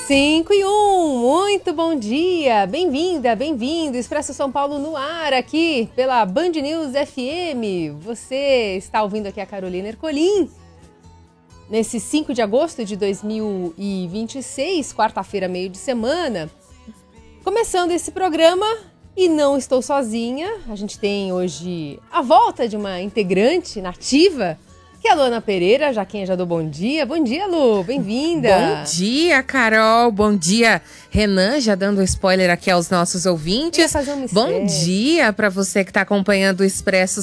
5:01, muito bom dia, bem-vinda, bem-vindo, Expresso São Paulo no ar aqui pela Band News FM. Você está ouvindo aqui a Carolina Ercolim, nesse 5 de agosto de 2026, quarta-feira, meio de semana, começando esse programa e não estou sozinha. A gente tem hoje a volta de uma integrante nativa, que é a Luana Pereira. Jaquinha já dou bom dia. Bom dia, Lu. Bem-vinda. Bom dia, Carol. Bom dia, Renan. Já dando spoiler aqui aos nossos ouvintes. Fazer um bom dia para você que está acompanhando o Expresso